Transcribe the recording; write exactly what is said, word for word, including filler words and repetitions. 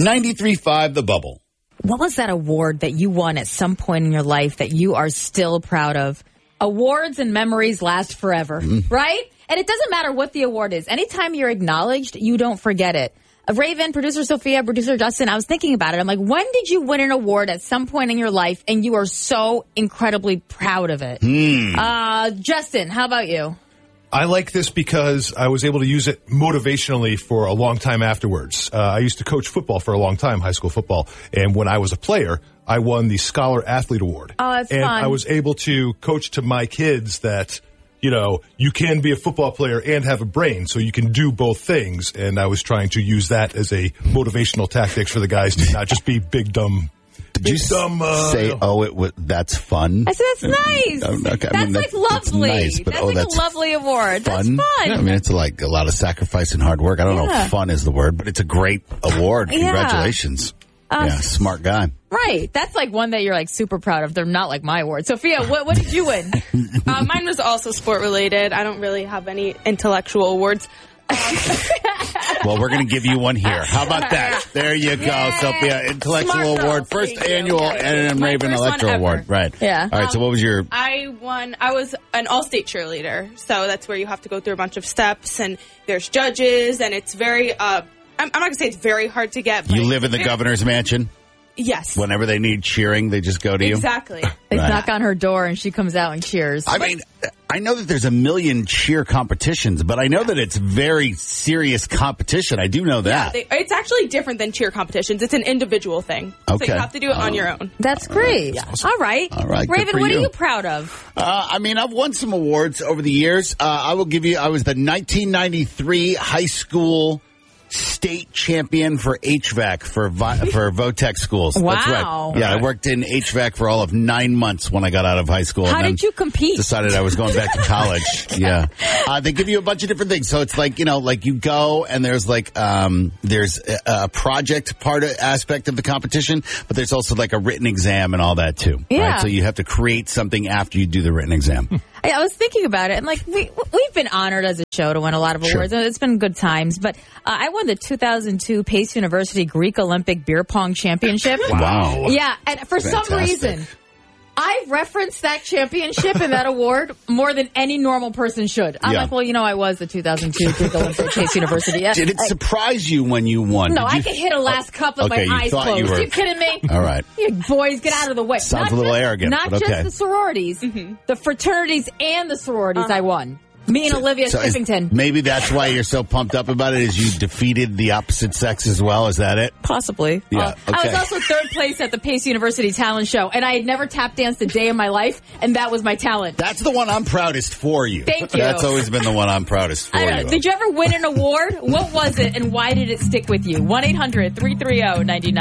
ninety-three point five The Bubble. What was that award that you won at some point in your life that you are still proud of? Awards and memories last forever, mm. right? And it doesn't matter what the award is. Anytime you're acknowledged, you don't forget it. Uh, Raven, producer Sophia, producer Justin, I was thinking about it. I'm like, when did you win an award at some point in your life and you are so incredibly proud of it? Mm. Uh, Justin, how about you? I like this because I was able to use it motivationally for a long time afterwards. Uh, I used to coach football for a long time, high school football. And when I was a player, I won the Scholar Athlete Award. Oh, that's and fun. I was able to coach to my kids that, you know, you can be a football player and have a brain, so you can do both things. And I was trying to use that as a motivational tactic for the guys to not just be big, dumb Did big, you dumb, uh, say, you know. oh, it was, that's fun? I said, that's nice. Okay, I that's mean, like that's, lovely. That's, nice, but, that's oh, like that's a lovely award. Fun? That's fun. Yeah, I mean, it's like a lot of sacrifice and hard work. I don't know Yeah. if fun is the word, but it's a great award. Yeah. Congratulations. Uh, yeah, smart guy. Right. That's like one that you're like super proud of. They're not like my award. Sophia, what, what did you win? uh, mine was also sport related. I don't really have any intellectual awards. Well, we're going to give you one here. How about that? There you go, Yay. Sophia. Intellectual Smart girl. Award. First Thank you. annual N and M My Raven first one Electro ever. Award. Right. Yeah. All right, so what was your... I won, I was an all-state cheerleader. So that's where you have to go through a bunch of steps and there's judges and it's very, uh, I'm, I'm not going to say it's very hard to get. But You live in the it's- governor's mansion? Yes. Whenever they need cheering, they just go to you? Exactly. They Right. knock on her door and she comes out and cheers. I mean, I know that there's a million cheer competitions, but I know that it's very serious competition. I do know that. They, it's actually different than cheer competitions. It's an individual thing. Okay. So you have to do it on Oh. your own. That's great. All right. All right, good Raven, for what you. are you proud of? Uh, I mean, I've won some awards over the years. Uh, I will give you, I was the nineteen ninety-three high school state champion for H V A C for Vi- for Votech schools. That's Wow. right. Yeah, I worked in H V A C for all of nine months when I got out of high school. How and then did you compete? Decided I was going back to college. Yeah. Uh, they give you a bunch of different things. So it's like, you know, like you go and there's like, um, there's a, a project part of, aspect of the competition, but there's also like a written exam and all that too. Yeah. Right? So you have to create something after you do the written exam. I, I was thinking about it, and like we we've been honored as a show to win a lot of awards. Sure. It's been good times, but uh, I won the two thousand two Pace University Greek Olympic Beer Pong Championship. Wow. Yeah, and for some Fantastic. reason, I referenced that championship and that award more than any normal person should. I'm Yeah. like, well, you know, I was the two thousand two Greek Olympic Pace University. Yeah. Did it I- surprise you when you won? no, Did I you- could hit a last cup with Okay, you my eyes thought closed. you were- you kidding me? All right. You boys, get out of the way. Sounds Not a little just- arrogant, Not but just okay. the sororities, the fraternities and the sororities I won. Me and Olivia So is- Stiffington. maybe that's why you're so pumped up about it, is you defeated the opposite sex as well. Is that it? Possibly. Yeah, Uh, I okay. was also third place at the Pace University Talent Show, and I had never tap danced a day in my life, and that was my talent. That's the one I'm proudest for you. Thank you. That's always been the one I'm proudest for I don't know, you. did you ever win an award? What was it, and why did it stick with you? one eight hundred three three zero nine nine